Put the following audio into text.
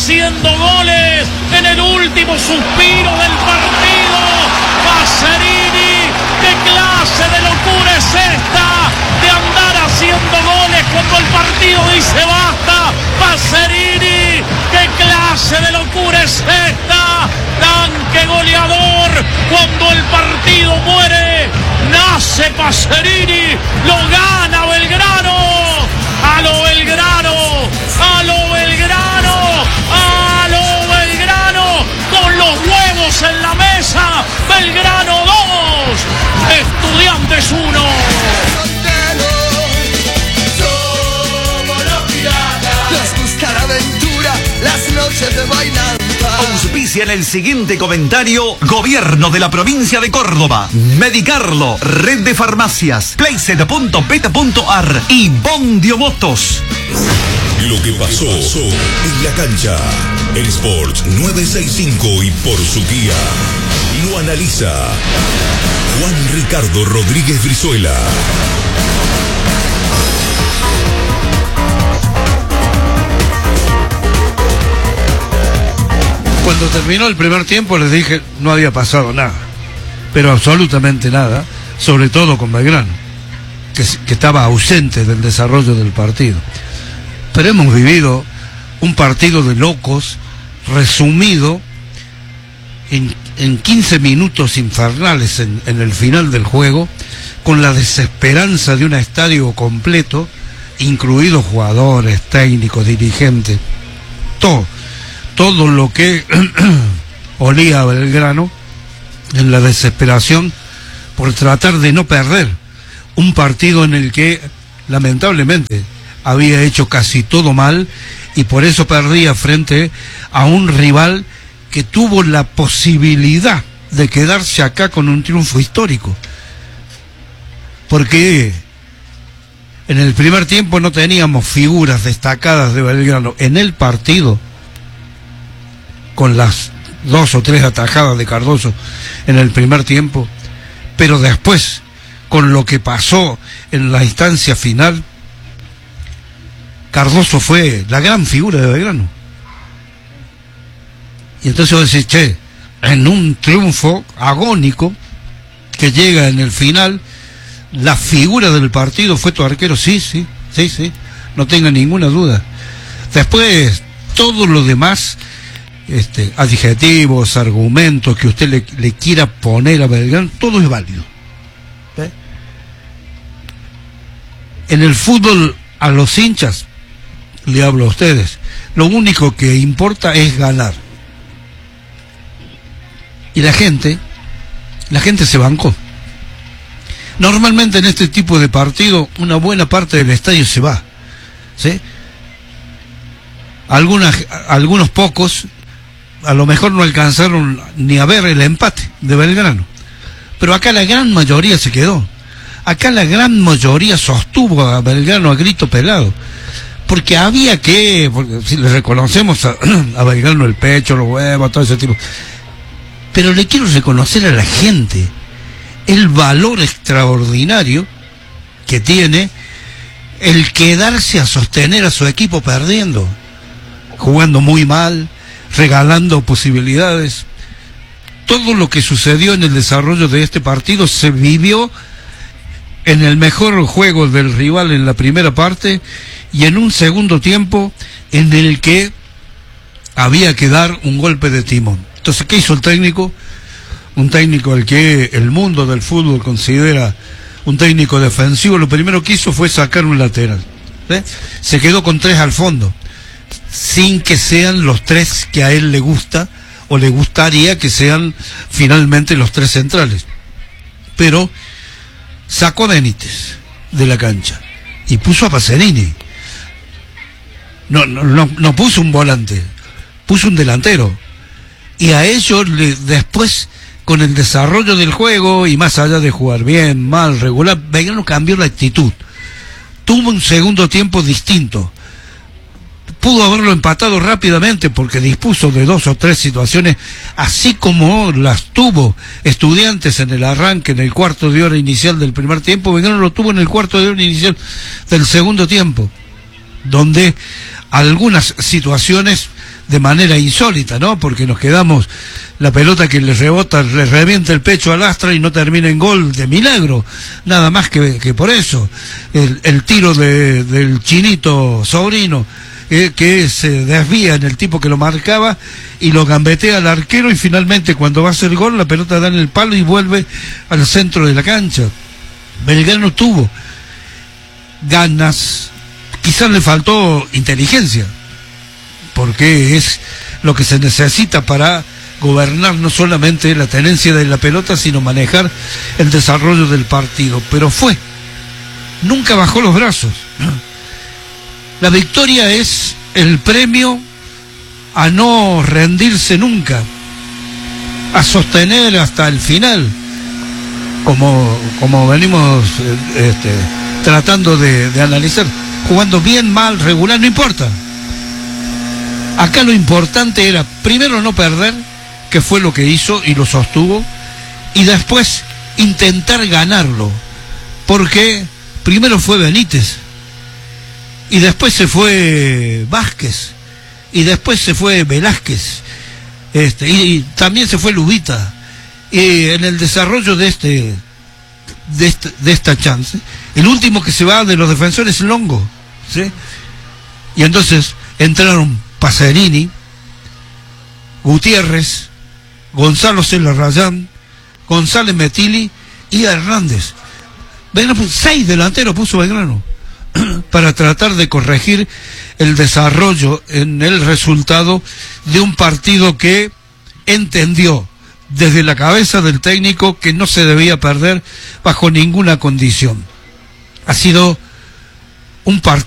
haciendo goles en el último suspiro del partido. Pacerini, ¿qué clase de locura es esta? De andar haciendo goles cuando el partido dice basta. Pacerini, ¿qué clase de locura es esta? Tanque goleador, cuando el partido muere, nace Pacerini, lo gana Belgrano. ¡A lo Belgrano! ¡A lo Belgrano! ¡A lo Belgrano! Con los huevos en la mesa, Belgrano 2, Estudiantes 1. Somos los piratas. Nos gusta la aventura, las noches de bailanta. Auspicia en el siguiente comentario: Gobierno de la Provincia de Córdoba, Medicarlo, Red de Farmacias, Playset.bet.ar y Bondio Motos. Lo que pasó en la cancha. En Sports 965 y por su guía. Lo analiza Juan Ricardo Rodríguez Brizuela. Cuando terminó el primer tiempo les dije no había pasado nada, pero absolutamente nada, sobre todo con Belgrano, que estaba ausente del desarrollo del partido. Pero hemos vivido un partido de locos resumido en 15 minutos infernales en el final del juego, con la desesperanza de un estadio completo, incluidos jugadores, técnicos, dirigentes, todo lo que olía a Belgrano, en la desesperación por tratar de no perder un partido en el que lamentablemente había hecho casi todo mal, y por eso perdía frente a un rival que tuvo la posibilidad de quedarse acá con un triunfo histórico, porque en el primer tiempo no teníamos figuras destacadas de Belgrano en el partido, con las 2 o 3 atajadas de Cardoso en el primer tiempo, pero después, con lo que pasó en la instancia final, Cardoso fue la gran figura de Belgrano. Y entonces vos decís, che, en un triunfo agónico que llega en el final, la figura del partido fue tu arquero. Sí, no tenga ninguna duda. Después, todo lo demás, adjetivos, argumentos que usted le quiera poner a Belgrano, todo es válido. En el fútbol, a los hinchas, le hablo a ustedes, lo único que importa es ganar. Y la gente se bancó. Normalmente en este tipo de partido, una buena parte del estadio se va, ¿sí? Algunos pocos a lo mejor no alcanzaron ni a ver el empate de Belgrano, pero acá la gran mayoría se quedó. Acá la gran mayoría sostuvo a Belgrano a grito pelado, porque porque si le reconocemos a Belgrano el pecho, los huevos, todo ese tipo, pero le quiero reconocer a la gente el valor extraordinario que tiene el quedarse a sostener a su equipo perdiendo, jugando muy mal, regalando posibilidades. Todo lo que sucedió en el desarrollo de este partido se vivió en el mejor juego del rival en la primera parte y en un segundo tiempo en el que había que dar un golpe de timón. Entonces, ¿qué hizo el técnico? Un técnico al que el mundo del fútbol considera un técnico defensivo. Lo primero que hizo fue sacar un lateral, ¿sí? Se quedó con 3 al fondo, sin que sean los 3 que a él le gusta o le gustaría que sean finalmente los 3 centrales, pero sacó a Benítez de la cancha y puso a Pacerini. No puso un volante, puso un delantero, y a ellos después, con el desarrollo del juego y más allá de jugar bien, mal, regular, Belgrano cambió la actitud, tuvo un segundo tiempo distinto. Pudo haberlo empatado rápidamente porque dispuso de 2 o 3 situaciones, así como las tuvo Estudiantes en el arranque, en el cuarto de hora inicial del primer tiempo. Belgrano lo tuvo en el cuarto de hora inicial del segundo tiempo, donde algunas situaciones de manera insólita, ¿no? Porque nos quedamos, la pelota que le rebota, le revienta el pecho al Astra y no termina en gol de milagro, nada más que por eso. El tiro del chinito Sobrino, que se desvía en el tipo que lo marcaba y lo gambetea al arquero, y finalmente cuando va a hacer gol la pelota da en el palo y vuelve al centro de la cancha. Belgrano tuvo ganas, quizás le faltó inteligencia, porque es lo que se necesita para gobernar no solamente la tenencia de la pelota, sino manejar el desarrollo del partido. Pero nunca bajó los brazos. La victoria es el premio a no rendirse nunca, a sostener hasta el final, como venimos tratando de analizar, jugando bien, mal, regular, no importa. Acá lo importante era primero no perder, que fue lo que hizo y lo sostuvo, y después intentar ganarlo, porque primero fue Benítez, y después se fue Vázquez, y después se fue Velázquez, y también se fue Lubita, y en el desarrollo de esta chance, el último que se va de los defensores es Longo, ¿sí? Y entonces entraron Pacerini, Gutiérrez, Gonzalo Celarrayán, González Metili y Hernández. Belgrano, 6 delanteros puso Belgrano para tratar de corregir el desarrollo en el resultado de un partido que entendió desde la cabeza del técnico que no se debía perder bajo ninguna condición. Ha sido un partido